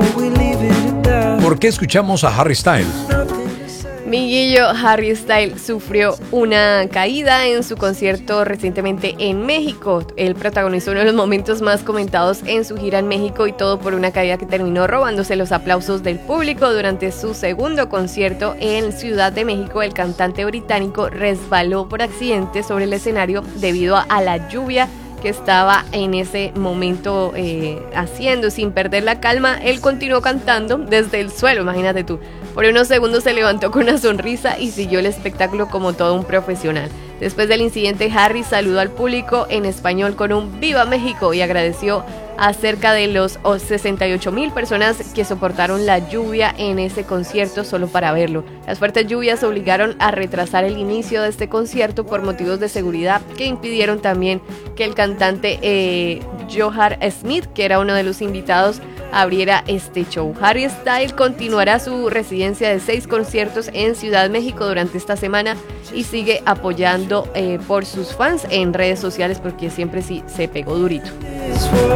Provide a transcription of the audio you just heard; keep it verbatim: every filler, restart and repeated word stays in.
¿Por qué escuchamos a Harry Styles? Miguello, Harry Styles sufrió una caída en su concierto recientemente en México. Él protagonizó uno de los momentos más comentados en su gira en México y todo por una caída que terminó robándose los aplausos del público. Durante su segundo concierto en Ciudad de México, el cantante británico resbaló por accidente sobre el escenario debido a la lluvia que estaba en ese momento eh, haciendo. Sin perder la calma, él continuó cantando desde el suelo, imagínate tú. Por unos segundos se levantó con una sonrisa y siguió el espectáculo como todo un profesional. Después del incidente, Harry saludó al público en español con un ¡Viva México! Y agradeció a cerca de los sesenta y ocho mil personas que soportaron la lluvia en ese concierto solo para verlo. Las fuertes lluvias obligaron a retrasar el inicio de este concierto por motivos de seguridad que impidieron también que el cantante eh, Johar Smith, que era uno de los invitados, abriera este show. Harry Styles continuará su residencia de seis conciertos en Ciudad de México durante esta semana y sigue apoyando eh, por sus fans en redes sociales porque siempre sí se pegó durito.